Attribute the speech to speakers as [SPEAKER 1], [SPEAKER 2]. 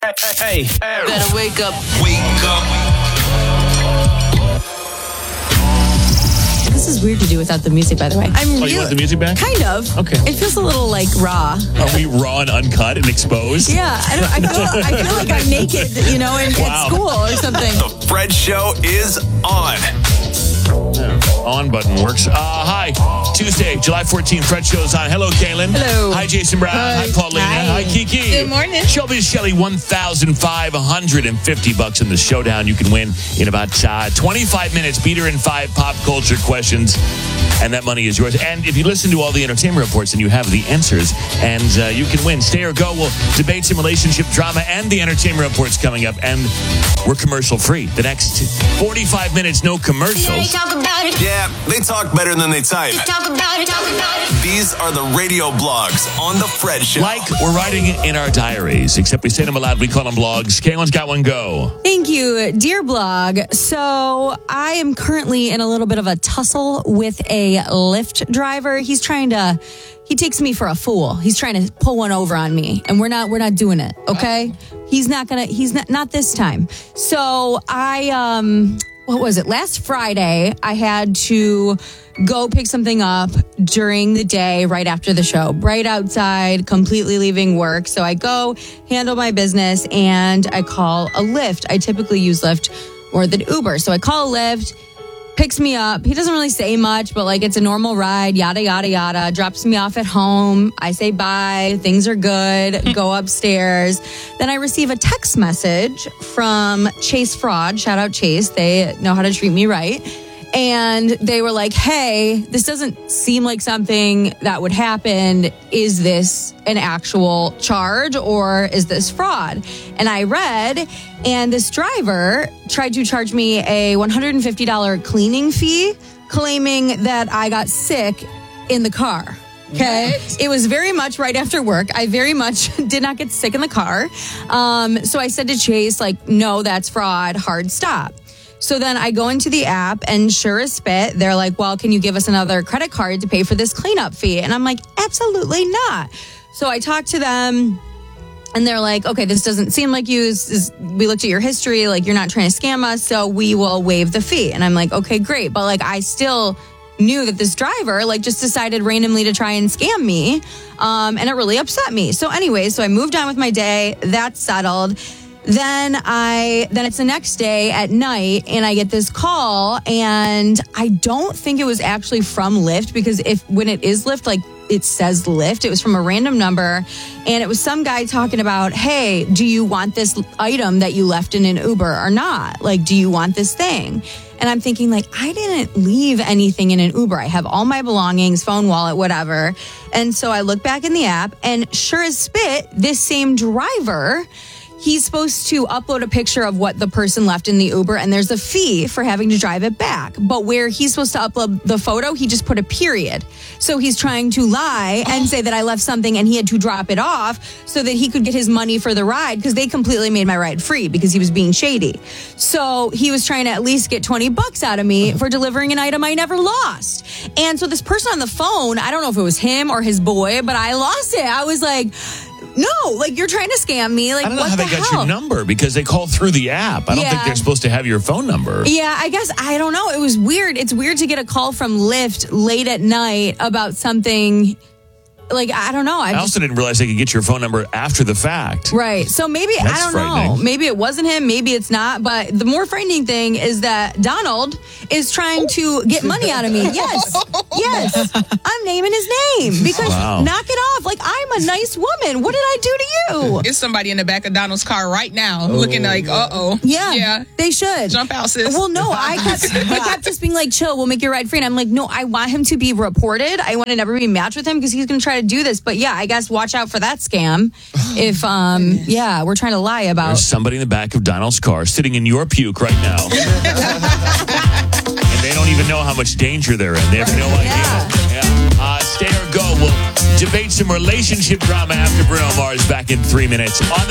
[SPEAKER 1] Hey,
[SPEAKER 2] better wake up.
[SPEAKER 3] Wake up.
[SPEAKER 4] This is weird to do without the music, by the way.
[SPEAKER 5] You want the music back?
[SPEAKER 4] Kind of.
[SPEAKER 5] Okay.
[SPEAKER 4] It feels a little like raw.
[SPEAKER 5] Are we raw and uncut and exposed?
[SPEAKER 4] Yeah, I feel like I'm naked, at school or something.
[SPEAKER 3] The Fred Show is on.
[SPEAKER 5] On button works. Hi. Tuesday, July 14th, Fred Show's on. Hello, Kaylin.
[SPEAKER 4] Hello.
[SPEAKER 5] Hi, Jason Brown. Hi, Paulina. Hi, Kiki.
[SPEAKER 2] Good morning.
[SPEAKER 5] Shelby and Shelly, $1,550 in the showdown. You can win in about 25 minutes. Beat her in 5 pop culture questions, and that money is yours. And if you listen to all the entertainment reports, then you have the answers, and you can win. Stay or go. We'll debate some relationship drama and the entertainment reports coming up, and we're commercial free. The next 45 minutes, no commercials.
[SPEAKER 3] Yeah, they talk better than they type. These are the radio blogs on The Fred Show.
[SPEAKER 5] Like we're writing in our diaries, except we say them aloud, we call them blogs. Kaylin's got one, go.
[SPEAKER 4] Thank you, dear blog. So I am currently in a little bit of a tussle with a Lyft driver. He takes me for a fool. He's trying to pull one over on me, and we're not doing it. Okay. He's not this time. So what was it? Last Friday, I had to go pick something up during the day right after the show, right outside, completely leaving work. So I go handle my business and I call a Lyft. I typically use Lyft more than Uber. So I call a Lyft, picks me up. He doesn't really say much, but it's a normal ride, yada, yada, yada. Drops me off at home. I say bye. Things are good. Go upstairs. Then I receive a text message from Chase Fraud. Shout out Chase. They know how to treat me right. And they were like, hey, this doesn't seem like something that would happen. Is this an actual charge or is this fraud? And I read, and this driver tried to charge me a $150 cleaning fee, claiming that I got sick in the car. Okay. What? It was very much right after work. I very much did not get sick in the car. So I said to Chase, no, that's fraud. Hard stop. So then I go into the app, and sure as spit, they're like, well, can you give us another credit card to pay for this cleanup fee? And I'm like, absolutely not. So I talked to them, and they're like, okay, this doesn't seem like you. We looked at your history, you're not trying to scam us, so we will waive the fee. And I'm like, okay, great. But I still knew that this driver just decided randomly to try and scam me. And it really upset me. So anyway, so I moved on with my day. That's settled. Then it's the next day at night, and I get this call, and I don't think it was actually from Lyft, because when it is Lyft, it says Lyft. It was from a random number, and it was some guy talking about, hey, do you want this item that you left in an Uber or not? Do you want this thing? And I'm thinking, I didn't leave anything in an Uber. I have all my belongings, phone, wallet, whatever. And so I look back in the app, and sure as spit, this same driver, he's supposed to upload a picture of what the person left in the Uber, and there's a fee for having to drive it back. But where he's supposed to upload the photo, he just put a period. So he's trying to lie and say that I left something and he had to drop it off so that he could get his money for the ride, because they completely made my ride free because he was being shady. So he was trying to at least get $20 out of me for delivering an item I never lost. And so this person on the phone, I don't know if it was him or his boy, but I lost it. I was like, no, you're trying to scam me.
[SPEAKER 5] I don't know how they got your number, because they call through the app. I don't think they're supposed to have your phone number.
[SPEAKER 4] Yeah, I guess, I don't know. It was weird. It's weird to get a call from Lyft late at night about something. I don't know.
[SPEAKER 5] I also didn't realize they could get your phone number after the fact.
[SPEAKER 4] Right. So maybe, I don't know. Maybe it wasn't him. Maybe it's not. But the more frightening thing is that Donald is trying to get money out of me. Yes. Yes. I'm naming his name. Because knock it off. I'm a nice woman. What did I do to you?
[SPEAKER 2] It's somebody in the back of Donald's car right now looking uh-oh.
[SPEAKER 4] Yeah. They should.
[SPEAKER 2] Jump out, sis.
[SPEAKER 4] Well, no. I kept just being chill. We'll make your ride free. And I'm like, no, I want him to be reported. I want to never be matched with him, because he's going to try to do this. But yeah, I guess watch out for that scam. If we're trying to lie about.
[SPEAKER 5] There's somebody in the back of Donald's car sitting in your puke right now. And they don't even know how much danger they're in. They have no idea. Yeah. Stay or go. We'll debate some relationship drama after Bruno Mars back in 3 minutes.